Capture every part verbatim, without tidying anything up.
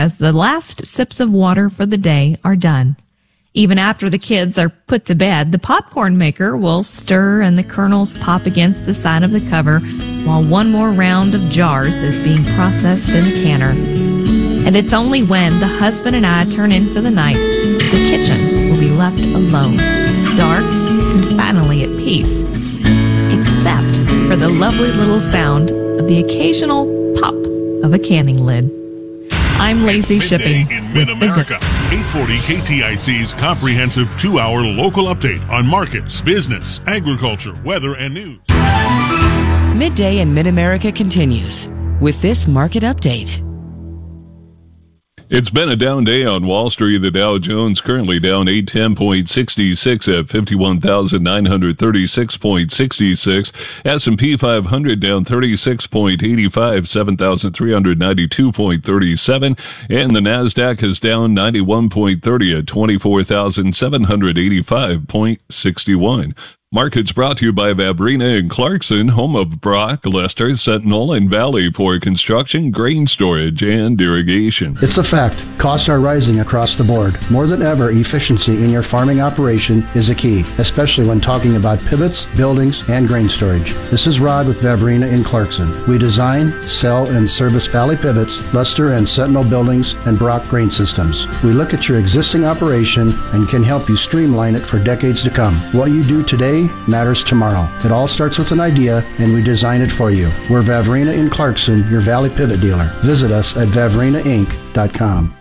as the last sips of water for the day are done. Even after the kids are put to bed, the popcorn maker will stir and the kernels pop against the side of the cover while one more round of jars is being processed in the canner. And it's only when the husband and I turn in for the night that the kitchen will be left alone, dark and finally at peace, except for the lovely little sound of the occasional pop of a canning lid. I'm Lazy Shipping. In Mid-America, eight forty K T I C's comprehensive two-hour local update on markets, business, agriculture, weather, and news. Midday in Mid-America continues with this market update. It's been a down day on Wall Street. The Dow Jones currently down eight ten point six six at fifty-one thousand nine hundred thirty-six point six six. S and P five hundred down thirty-six point eight five, seven thousand three hundred ninety-two point three seven. And the NASDAQ is down ninety-one point three zero at twenty-four thousand seven hundred eighty-five point six one. Markets brought to you by Vabrina and Clarkson, home of Brock, Lester, Sentinel, and Valley for construction, grain storage, and irrigation. It's a fact. Costs are rising across the board. More than ever, efficiency in your farming operation is a key, especially when talking about pivots, buildings, and grain storage. This is Rod with Vabrina in Clarkson. We design, sell, and service Valley pivots, Lester and Sentinel buildings, and Brock grain systems. We look at your existing operation and can help you streamline it for decades to come. What you do today matters tomorrow. It all starts with an idea, and we design it for you. We're Vavrina in Clarkson, your Valley Pivot dealer. Visit us at vavrina inc dot com.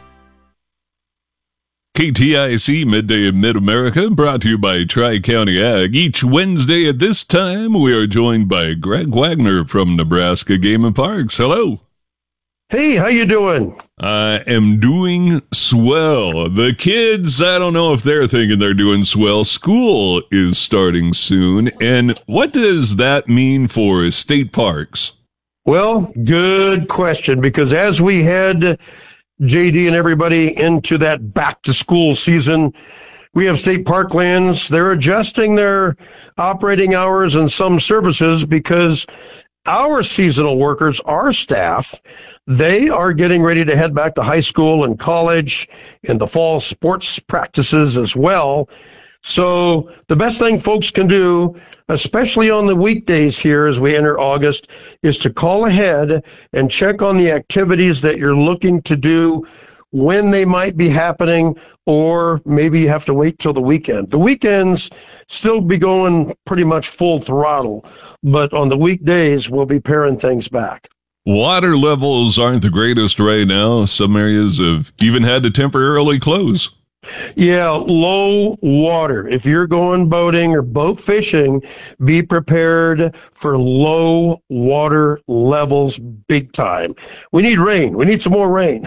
K T I C Midday in Mid-America, brought to you by Tri-County Ag. Each Wednesday at this time, we are joined by Greg Wagner from Nebraska Game and Parks. Hello. Hey, how you doing? I am doing swell. The kids, I don't know if they're thinking they're doing swell. School is starting soon. And what does that mean for state parks? Well, good question, because as we head, J D and everybody, into that back-to-school season, we have state parklands. They're adjusting their operating hours and some services because our seasonal workers, our staff, they are getting ready to head back to high school and college and the fall sports practices as well. So the best thing folks can do, especially on the weekdays here as we enter August, is to call ahead and check on the activities that you're looking to do, when they might be happening, or maybe you have to wait till the weekend. The weekends still be going pretty much full throttle, but on the weekdays, we'll be paring things back. Water levels aren't the greatest right now. Some areas have even had to temporarily close. Yeah, low water. If you're going boating or boat fishing, be prepared for low water levels big time. We need rain. We need some more rain.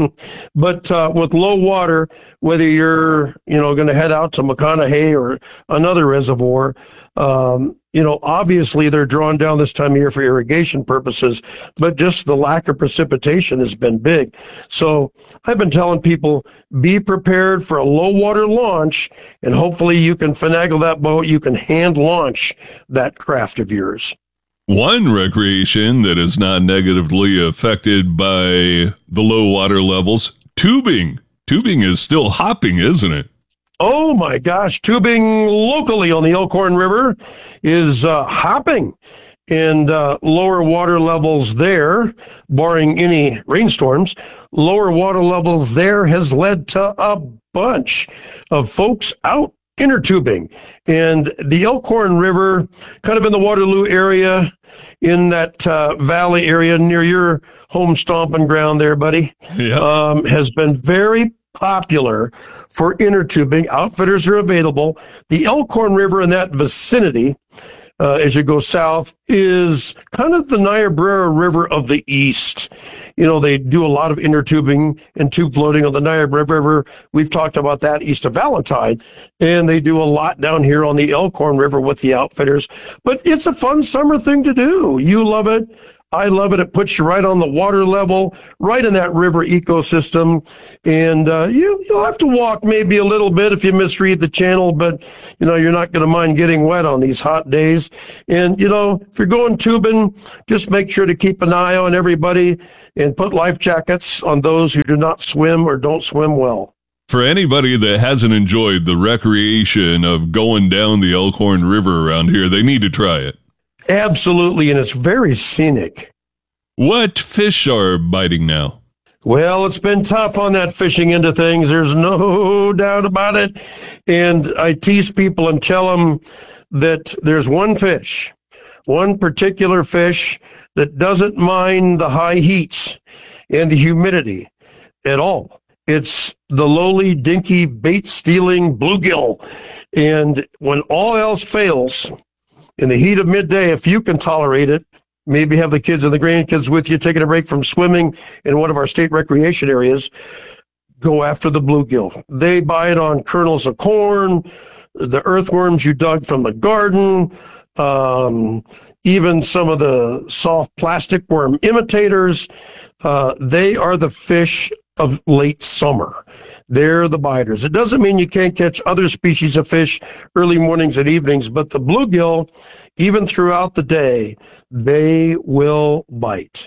But uh, with low water, whether you're, you know, going to head out to McConaughey or another reservoir, um, you know, obviously they're drawn down this time of year for irrigation purposes, but just the lack of precipitation has been big. So I've been telling people, be prepared for a low water launch, and hopefully you can finagle that boat. You can hand launch that craft of yours. One recreation that is not negatively affected by the low water levels, tubing. Tubing is still hopping, isn't it? Oh my gosh, tubing locally on the Elkhorn River is uh, hopping, and uh, lower water levels there, barring any rainstorms, lower water levels there has led to a bunch of folks out inner tubing. And the Elkhorn River, kind of in the Waterloo area, in that uh, valley area near your home stomping ground there, buddy, yeah. um, has been very popular for inner tubing. Outfitters are available. The Elkhorn River in that vicinity, uh, as you go south, is kind of the Niobrara River of the East. You know, they do a lot of inner tubing and tube floating on the Niobrara River. We've talked about that east of Valentine, and they do a lot down here on the Elkhorn River with the outfitters. But it's a fun summer thing to do. You love it. I love it. It puts you right on the water level, right in that river ecosystem. And uh, you, you'll have to walk maybe a little bit if you misread the channel, but, you know, you're not going to mind getting wet on these hot days. And, you know, if you're going tubing, just make sure to keep an eye on everybody and put life jackets on those who do not swim or don't swim well. For anybody that hasn't enjoyed the recreation of going down the Elkhorn River around here, they need to try it. Absolutely, and it's very scenic. What fish are biting now? Well, it's been tough on that fishing end of things. There's no doubt about it. And I tease people and tell them that there's one fish, one particular fish that doesn't mind the high heats and the humidity at all. It's the lowly, dinky, bait-stealing bluegill. And when all else fails, in the heat of midday, if you can tolerate it, maybe have the kids and the grandkids with you taking a break from swimming in one of our state recreation areas, go after the bluegill. They bite on kernels of corn, the earthworms you dug from the garden, um, even some of the soft plastic worm imitators. Uh, they are the fish of late summer. They're the biters. It doesn't mean you can't catch other species of fish early mornings and evenings, but the bluegill, even throughout the day, they will bite.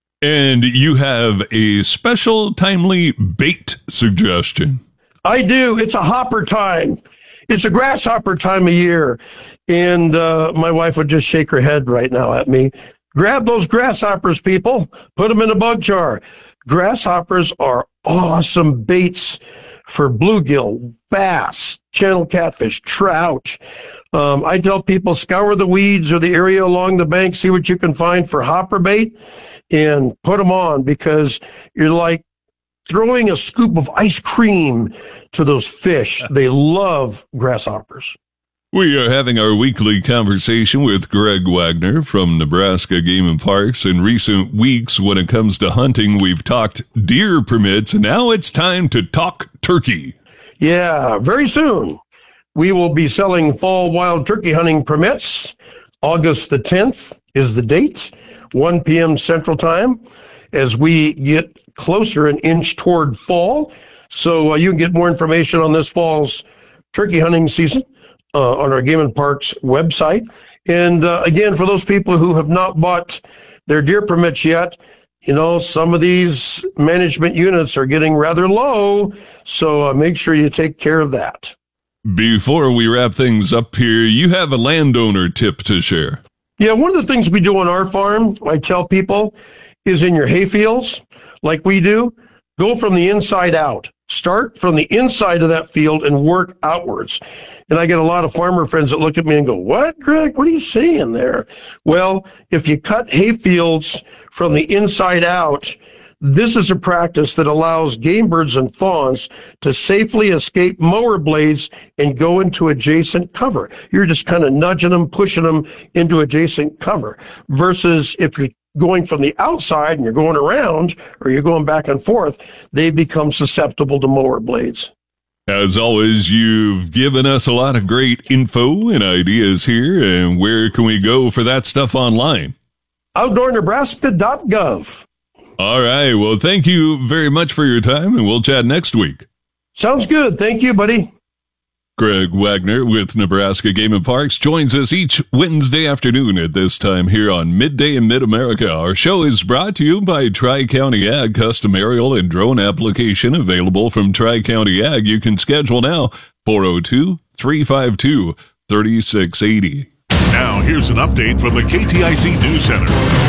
And you have a special timely bait suggestion. I do. It's a hopper time. It's a grasshopper time of year. And uh, my wife would just shake her head right now at me. Grab those grasshoppers, people. Put them in a bug jar. Grasshoppers are awesome baits for bluegill, bass, channel catfish, trout. Um, I tell people scour the weeds or the area along the bank, see what you can find for hopper bait, and put them on, because you're like throwing a scoop of ice cream to those fish. They love grasshoppers. We are having our weekly conversation with Greg Wagner from Nebraska Game and Parks. In recent weeks, when it comes to hunting, we've talked deer permits, and now it's time to talk turkey. Yeah, very soon we will be selling fall wild turkey hunting permits. August the tenth is the date, one p.m. Central Time, as we get closer an inch toward fall. So uh, you can get more information on this fall's turkey hunting season Uh, on our Game and Parks website. And uh, again, for those people who have not bought their deer permits yet, you know, some of these management units are getting rather low, so uh, make sure you take care of that. Before we wrap things up here, you have a landowner tip to share. Yeah, one of the things we do on our farm, I tell people, is in your hay fields, like we do, go from the inside out. Start from the inside of that field and work outwards. And I get a lot of farmer friends that look at me and go, "What, Greg? What are you saying there?" Well, if you cut hay fields from the inside out, this is a practice that allows game birds and fawns to safely escape mower blades and go into adjacent cover. You're just kind of nudging them, pushing them into adjacent cover. Versus if you're going from the outside and you're going around, or you're going back and forth, they become susceptible to mower blades. As always, you've given us a lot of great info and ideas here. And where can we go for that stuff online? outdoor nebraska dot gov. All right. Well, thank you very much for your time, and we'll chat next week. Sounds good. Thank you, buddy. Greg Wagner with Nebraska Game and Parks joins us each Wednesday afternoon at this time here on Midday in Mid-America. Our show is brought to you by Tri-County Ag, custom aerial and drone application available from Tri-County Ag. You can schedule now, four oh two, three five two, three six eight oh. Now, here's an update from the K T I C News Center.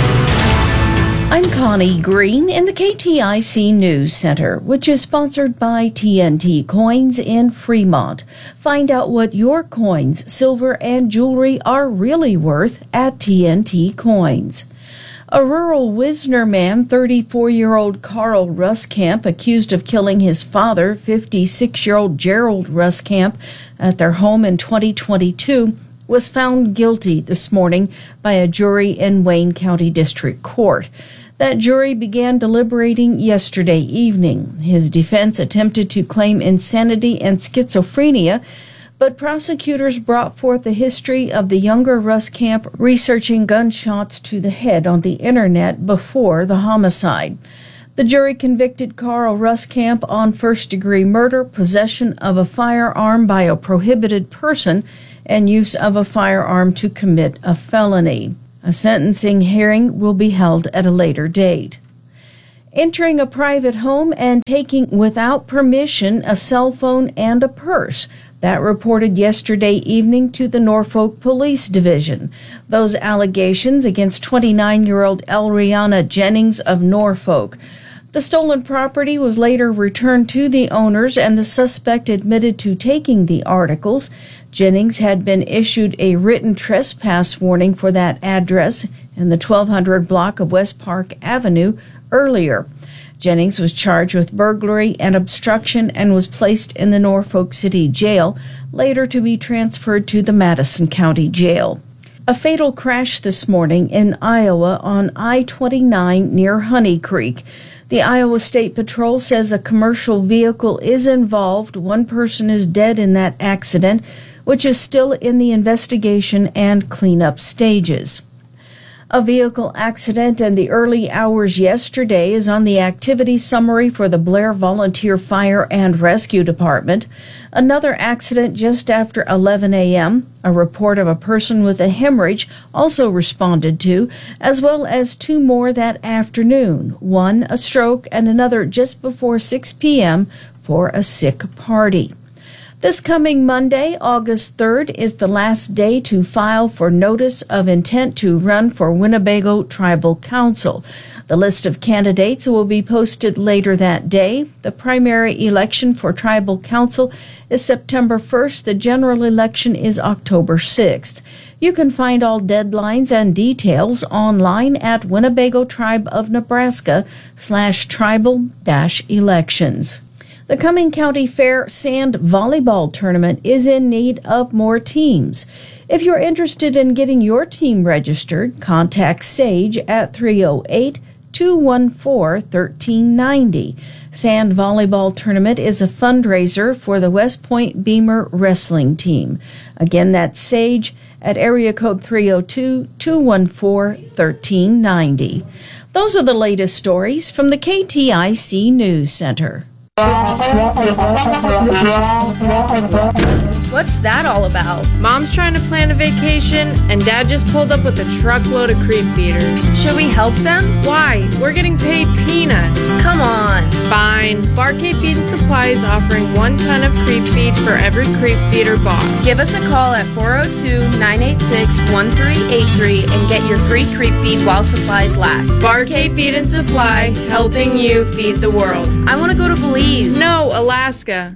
I'm Connie Green in the K T I C News Center, which is sponsored by T N T Coins in Fremont. Find out what your coins, silver, and jewelry are really worth at T N T Coins. A rural Wisner man, thirty-four-year-old Carl Ruskamp, accused of killing his father, fifty-six-year-old Gerald Ruskamp, at their home in twenty twenty-two, was found guilty this morning by a jury in Wayne County District Court. That jury began deliberating yesterday evening. His defense attempted to claim insanity and schizophrenia, but prosecutors brought forth the history of the younger Russ Camp researching gunshots to the head on the internet before the homicide. The jury convicted Carl Ruskamp on first-degree murder, possession of a firearm by a prohibited person, and use of a firearm to commit a felony. A sentencing hearing will be held at a later date. Entering a private home and taking without permission a cell phone and a purse. That reported yesterday evening to the Norfolk Police Division. Those allegations against twenty-nine-year-old Elriana Jennings of Norfolk. The stolen property was later returned to the owners, and the suspect admitted to taking the articles. Jennings had been issued a written trespass warning for that address in the twelve hundred block of West Park Avenue earlier. Jennings was charged with burglary and obstruction and was placed in the Norfolk City Jail, later to be transferred to the Madison County Jail. A fatal crash this morning in Iowa on I twenty-nine near Honey Creek. The Iowa State Patrol says a commercial vehicle is involved. One person is dead in that accident, which is still in the investigation and cleanup stages. A vehicle accident in the early hours yesterday is on the activity summary for the Blair Volunteer Fire and Rescue Department. Another accident just after eleven a.m., a report of a person with a hemorrhage also responded to, as well as two more that afternoon, one a stroke and another just before six p.m. for a sick party. This coming Monday, August third, is the last day to file for notice of intent to run for Winnebago Tribal Council. The list of candidates will be posted later that day. The primary election for Tribal Council is September first. The general election is October sixth. You can find all deadlines and details online at Winnebago Tribe of Nebraska slash tribal dash elections. The Cumming County Fair Sand Volleyball Tournament is in need of more teams. If you're interested in getting your team registered, contact Sage at three oh eight, two one four, one three nine oh. Sand Volleyball Tournament is a fundraiser for the West Point Beamer Wrestling Team. Again, that's Sage at area code three oh two, two one four, one three nine oh. Those are the latest stories from the K T I C News Center. What's that all about? Mom's trying to plan a vacation, and Dad just pulled up with a truckload of creep feeders. Should we help them? Why? We're getting paid peanuts. Come on. Fine. Barcade Feed and Supply is offering one ton of creep feed for every creep feeder bought. Give us a call at four oh two, nine eight six, one three eight three and get your free creep feed while supplies last. Barcade Feed and Supply, helping you feed the world. I want to go to Belize. No, Alaska.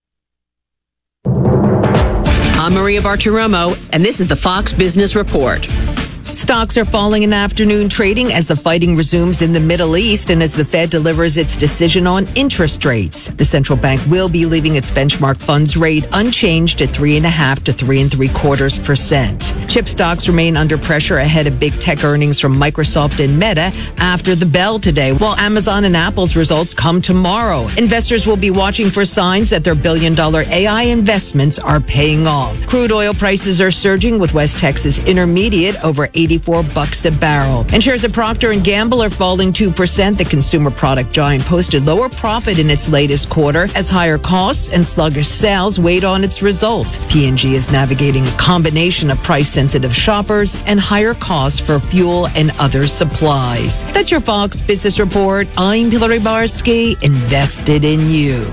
I'm Maria Bartiromo, and this is the Fox Business Report. Stocks are falling in afternoon trading as the fighting resumes in the Middle East and as the Fed delivers its decision on interest rates. The central bank will be leaving its benchmark funds rate unchanged at three and a half to three and three quarters percent. Chip stocks remain under pressure ahead of big tech earnings from Microsoft and Meta after the bell today, while Amazon and Apple's results come tomorrow. Investors will be watching for signs that their billion dollar A I investments are paying off. Crude oil prices are surging with West Texas Intermediate over eighty-four bucks a barrel. And shares of Procter and Gamble are falling two percent. The consumer product giant posted lower profit in its latest quarter as higher costs and sluggish sales weighed on its results. P and G is navigating a combination of price-sensitive shoppers and higher costs for fuel and other supplies. That's your Fox Business Report. I'm Hillary Barsky, invested in you.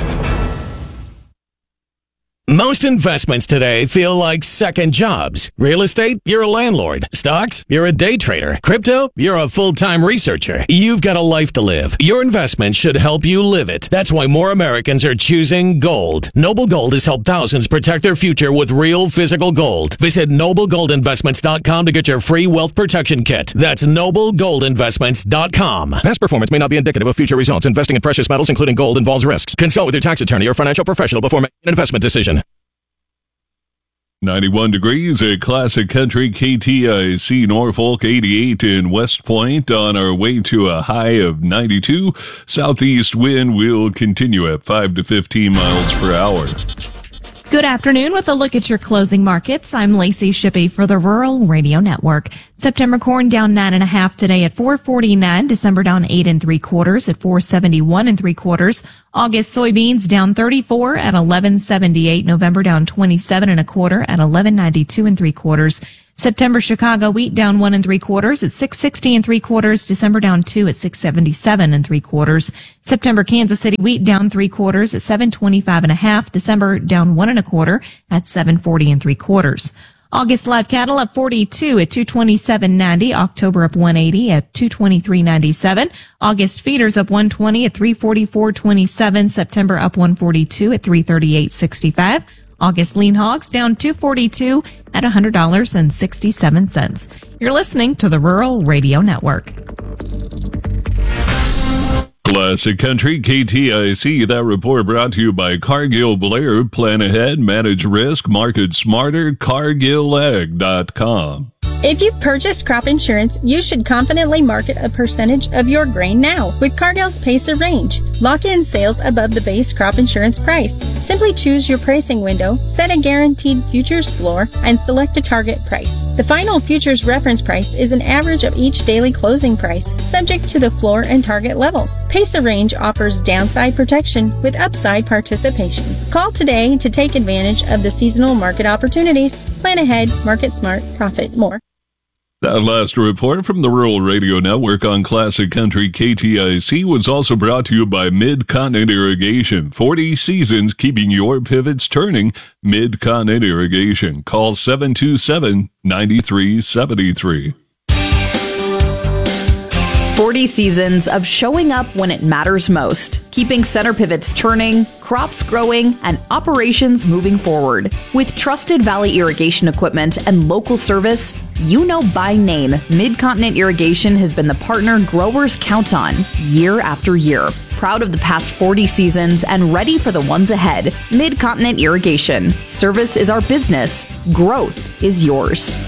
Most investments today feel like second jobs. Real estate, you're a landlord. Stocks, you're a day trader. Crypto, you're a full-time researcher. You've got a life to live. Your investment should help you live it. That's why more Americans are choosing gold. Noble Gold has helped thousands protect their future with real physical gold. Visit noble gold investments dot com to get your free wealth protection kit. That's noble gold investments dot com. Past performance may not be indicative of future results. Investing in precious metals, including gold, involves risks. Consult with your tax attorney or financial professional before making an investment decision. ninety-one degrees at Classic Country, K T I C Norfolk, eighty-eight in West Point. On our way to a high of ninety-two. Southeast wind will continue at five to fifteen miles per hour. Good afternoon with a look at your closing markets. I'm Lacey Shippey for the Rural Radio Network. September corn down nine and a half today at four forty-nine. December down eight and three quarters at four seventy-one and three quarters. August soybeans down thirty-four at eleven seventy-eight. November down twenty-seven and a quarter at eleven ninety-two and three quarters. September Chicago wheat down one and three quarters at six sixty and three quarters. December down two at six seventy-seven and three quarters. September Kansas City wheat down three quarters at seven twenty-five and a half. December down one and a quarter at seven forty and three quarters. August live cattle up forty-two at two twenty-seven ninety. October up one eighty at two twenty-three ninety-seven. August feeders up one twenty at three forty-four twenty-seven. September up one forty-two at three thirty-eight sixty-five. August lean hogs down two forty-two at one hundred dollars and sixty-seven cents. You're listening to the Rural Radio Network. Classic Country, K T I C. That report brought to you by Cargill Blair. Plan ahead, manage risk, market smarter, cargill ag dot com. If you've purchased crop insurance, you should confidently market a percentage of your grain now with Cargill's Pacer Range. Lock in sales above the base crop insurance price. Simply choose your pricing window, set a guaranteed futures floor, and select a target price. The final futures reference price is an average of each daily closing price, subject to the floor and target levels. Pacer Range offers downside protection with upside participation. Call today to take advantage of the seasonal market opportunities. Plan ahead, market smart, profit more. That last report from the Rural Radio Network on Classic Country K T I C was also brought to you by Mid-Continent Irrigation. forty seasons keeping your pivots turning. Mid-Continent Irrigation. Call seven two seven, nine three seven three. forty seasons of showing up when it matters most, keeping center pivots turning, crops growing, and operations moving forward. With trusted Valley irrigation equipment and local service, you know by name, Mid-Continent Irrigation has been the partner growers count on year after year. Proud of the past forty seasons and ready for the ones ahead. Mid-Continent Irrigation. Service is our business. Growth is yours.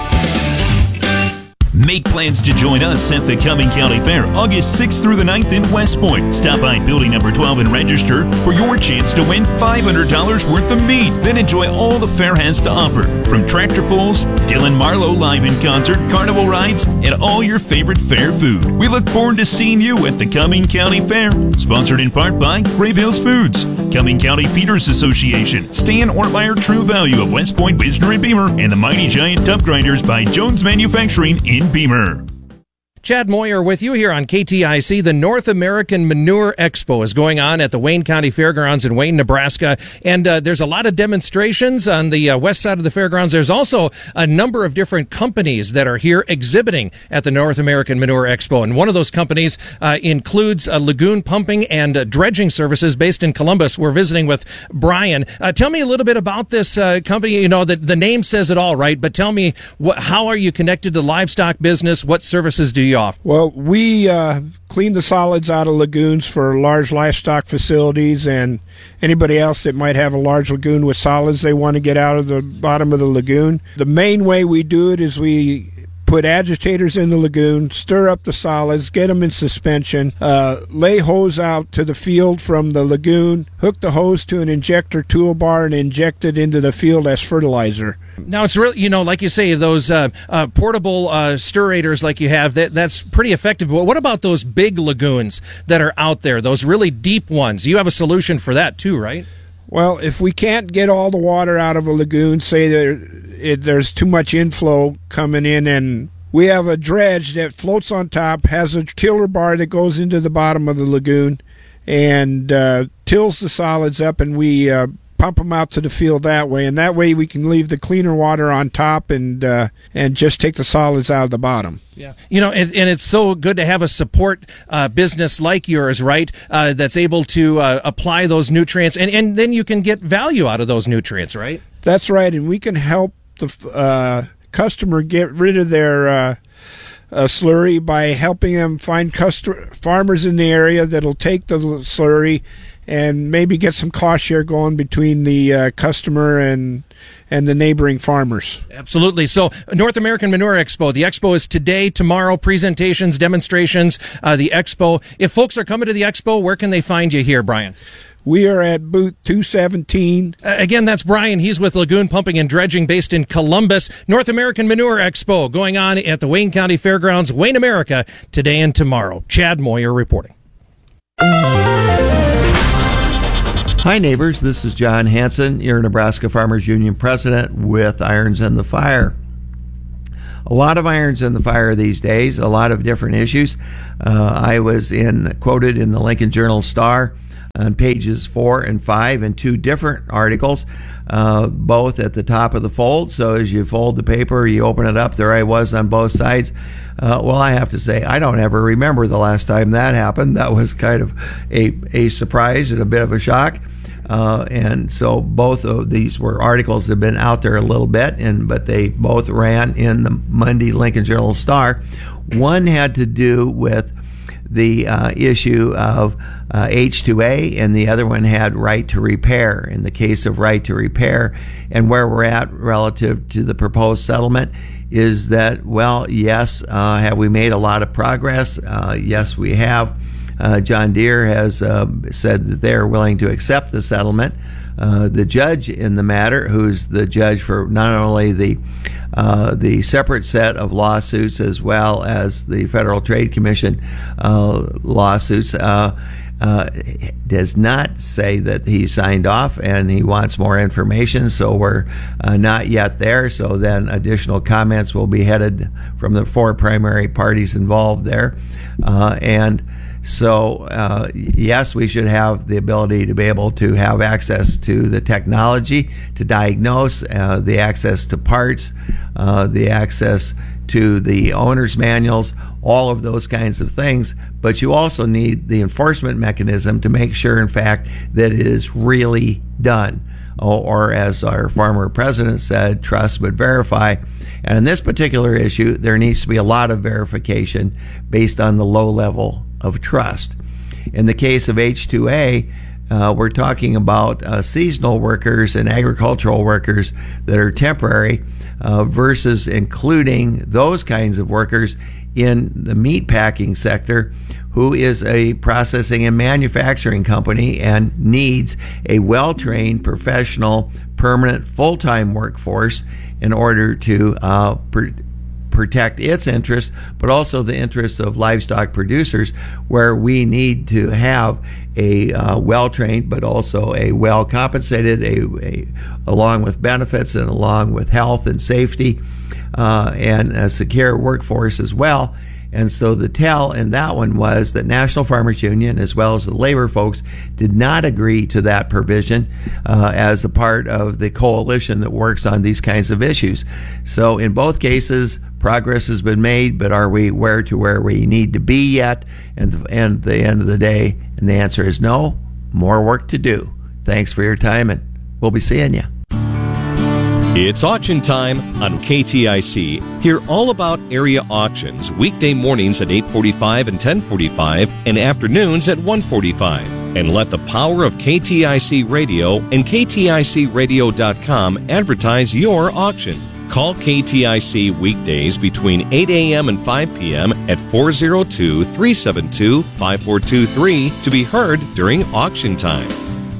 Make plans to join us at the Cumming County Fair, August sixth through the ninth in West Point. Stop by building number twelve and register for your chance to win five hundred dollars worth of meat. Then enjoy all the fair has to offer, from tractor pulls, Dylan Marlowe live in concert, carnival rides, and all your favorite fair food. We look forward to seeing you at the Cumming County Fair. Sponsored in part by Grave Hills Foods, Cumming County Feeders Association, Stan Ortmeyer True Value of West Point, Wisner and Beamer, and the Mighty Giant Tub Grinders by Jones Manufacturing in Beamer. Chad Moyer with you here on K T I C. The North American Manure Expo is going on at the Wayne County Fairgrounds in Wayne, Nebraska. And uh, there's a lot of demonstrations on the uh, west side of the fairgrounds. There's also a number of different companies that are here exhibiting at the North American Manure Expo. And one of those companies uh, includes uh, Lagoon Pumping and uh, Dredging Services based in Columbus. We're visiting with Brian. Uh, tell me a little bit about this uh, company. You know, the, the name says it all, right? But tell me, what, how are you connected to livestock business? What services do you offer? Well, we uh, clean the solids out of lagoons for large livestock facilities and anybody else that might have a large lagoon with solids they want to get out of the bottom of the lagoon. The main way we do it is we put agitators in the lagoon, stir up the solids, get them in suspension, uh, lay hose out to the field from the lagoon, hook the hose to an injector toolbar, and inject it into the field as fertilizer. Now, it's really, you know, like you say, those uh, uh, portable uh, stirrators like you have, that that's pretty effective. But what about those big lagoons that are out there, those really deep ones? You have a solution for that too, right? Well, if we can't get all the water out of a lagoon, say there it, there's too much inflow coming in, and we have a dredge that floats on top, has a tiller bar that goes into the bottom of the lagoon and uh, tills the solids up, and we uh, pump them out to the field that way. And that way we can leave the cleaner water on top and uh, and just take the solids out of the bottom. Yeah, you know, and, and it's so good to have a support uh, business like yours, right, uh, that's able to uh, apply those nutrients, and, and then you can get value out of those nutrients, right? That's right, and we can help the uh, customer get rid of their uh, uh, slurry by helping them find customer, farmers in the area that'll take the slurry and maybe get some cost share going between the uh, customer and and the neighboring farmers. Absolutely. So, North American Manure Expo. The expo is today, tomorrow, presentations, demonstrations, uh, the expo. If folks are coming to the expo, where can they find you here, Brian? We are at booth two seventeen. Uh, again, that's Brian. He's with Lagoon Pumping and Dredging based in Columbus. North American Manure Expo going on at the Wayne County Fairgrounds, Wayne, America, today and tomorrow. Chad Moyer reporting. Hi, neighbors. This is John Hanson, your Nebraska Farmers Union president with Irons in the Fire. A lot of irons in the fire these days, a lot of different issues. Uh, I was in quoted in the Lincoln Journal-Star on pages four and five in two different articles, uh, both at the top of the fold. So as you fold the paper, you open it up, there I was on both sides. Uh, well, I have to say, I don't ever remember the last time that happened. That was kind of a, a surprise and a bit of a shock. Uh, and so both of these were articles that have been out there a little bit, and but they both ran in the Monday Lincoln Journal-Star. One had to do with the uh, issue of uh, H two A, and the other one had right to repair. In the case of right to repair, and where we're at relative to the proposed settlement is that, well, yes, uh, have we made a lot of progress? Uh, yes, we have. Uh, John Deere has uh, said that they're willing to accept the settlement. Uh, the judge in the matter, who's the judge for not only the uh, the separate set of lawsuits as well as the Federal Trade Commission uh, lawsuits, uh, uh, does not say that he signed off, and he wants more information. So we're uh, not yet there. So then additional comments will be headed from the four primary parties involved there, uh, and. So, uh, yes, we should have the ability to be able to have access to the technology to diagnose, uh, the access to parts, uh, the access to the owner's manuals, all of those kinds of things. But you also need the enforcement mechanism to make sure, in fact, that it is really done. Or, or as our former president said, trust but verify. And in this particular issue, there needs to be a lot of verification based on the low level of trust. In the case of H two A, uh, we're talking about uh, seasonal workers and agricultural workers that are temporary uh, versus including those kinds of workers in the meat packing sector, who is a processing and manufacturing company and needs a well-trained, professional, permanent, full-time workforce in order to uh, pr- protect its interests, but also the interests of livestock producers, where we need to have a uh, well-trained but also a well-compensated, a, a along with benefits and along with health and safety, uh, and a secure workforce as well. And so the tell in that one was that National Farmers Union, as well as the labor folks, did not agree to that provision uh, as a part of the coalition that works on these kinds of issues. So in both cases, progress has been made, but are we where to where we need to be yet? And, and at the end of the day, and the answer is no, more work to do. Thanks for your time, and we'll be seeing you. It's auction time on K T I C. Hear all about area auctions weekday mornings at eight forty-five and ten forty-five and afternoons at one forty-five. And let the power of K T I C Radio and K T I C radio dot com advertise your auction. Call K T I C weekdays between eight a.m. and five p.m. at four oh two, three seven two, five four two three to be heard during auction time.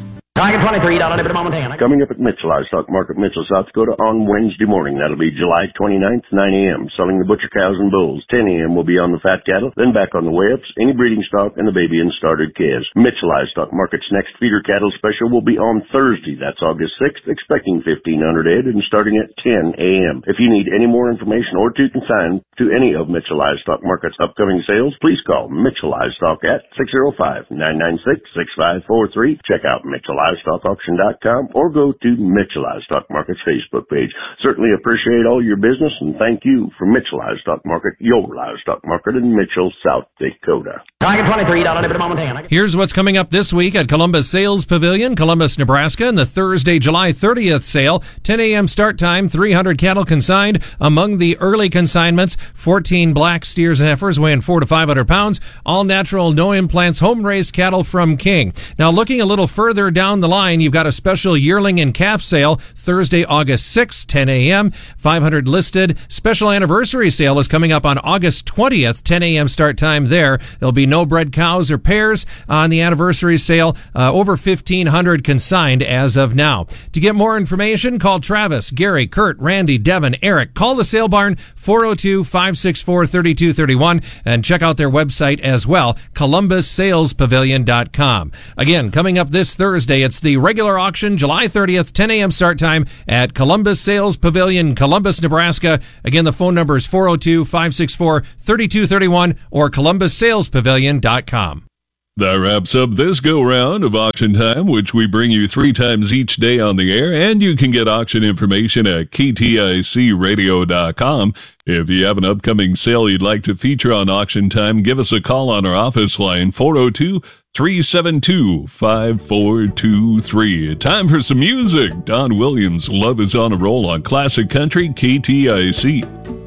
Coming up at Mitchell Livestock Market, Mitchell, South Dakota on Wednesday morning. That'll be July twenty-ninth, nine a.m. Selling the butcher cows and bulls. ten a.m. will be on the fat cattle, then back on the weigh-ups, any breeding stock, and the baby and started calves. Mitchell Livestock Market's next feeder cattle special will be on Thursday. That's August sixth, expecting fifteen hundred head and starting at ten a.m. If you need any more information or to consign to any of Mitchell Livestock Market's upcoming sales, please call Mitchell Livestock at six oh five, nine nine six, six five four three. Check out Mitchell livestock auction dot com or go to Mitchell Livestock Market's Facebook page. Certainly appreciate all your business, and thank you for Mitchell Livestock Market, your livestock market in Mitchell, South Dakota. Here's what's coming up this week at Columbus Sales Pavilion, Columbus, Nebraska, in the Thursday, July thirtieth sale. ten a.m. start time, three hundred cattle consigned. Among the early consignments, fourteen black steers and heifers weighing four to five hundred pounds, all natural, no implants, home-raised cattle from King. Now, looking a little further down the line, you've got a special yearling and calf sale Thursday, August sixth, ten a.m. five hundred listed. Special anniversary sale is coming up on August twentieth, ten a.m. start time there. There'll be no bred cows or pairs on the anniversary sale. Uh, over fifteen hundred consigned as of now. To get more information, call Travis, Gary, Kurt, Randy, Devin, Eric. Call the Sale Barn, four oh two, five six four, three two three one, and check out their website as well, columbus sales pavilion dot com. Again, coming up this Thursday, it's the regular auction, July thirtieth, ten a.m. start time at Columbus Sales Pavilion, Columbus, Nebraska. Again, the phone number is four oh two, five six four, three two three one or columbus sales pavilion dot com. That wraps up this go-round of Auction Time, which we bring you three times each day on the air, and you can get auction information at k t i c radio dot com. If you have an upcoming sale you'd like to feature on Auction Time, give us a call on our office line, four oh two, three seven two, five four two three. Time for some music. Don Williams, Love is on a Roll on Classic Country K T I C.